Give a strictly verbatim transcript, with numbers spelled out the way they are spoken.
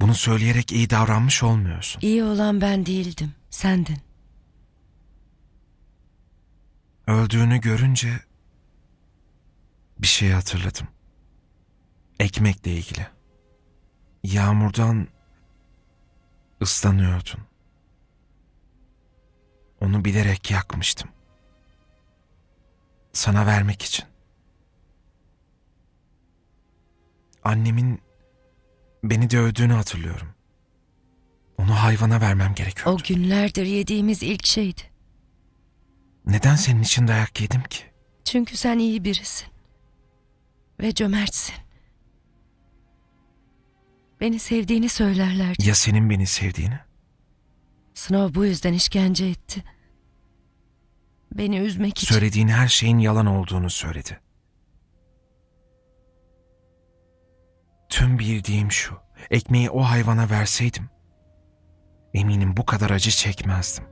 Bunu söyleyerek iyi davranmış olmuyorsun. İyi olan ben değildim, sendin. Öldüğünü görünce bir şey hatırladım. Ekmekle ilgili. Yağmurdan ıslanıyordun. Onu bilerek yakmıştım. Sana vermek için. Annemin beni dövdüğünü hatırlıyorum. Onu hayvana vermem gerekiyordu. O günlerdir yediğimiz ilk şeydi. Neden senin için dayak yedim ki? Çünkü sen iyi birisin. Ve cömertsin. Beni sevdiğini söylerlerdi. Ya senin beni sevdiğini? Snow bu yüzden işkence etti. Beni üzmek için. Söylediğin her şeyin yalan olduğunu söyledi. Tüm bildiğim şu, ekmeği o hayvana verseydim, eminim bu kadar acı çekmezdim.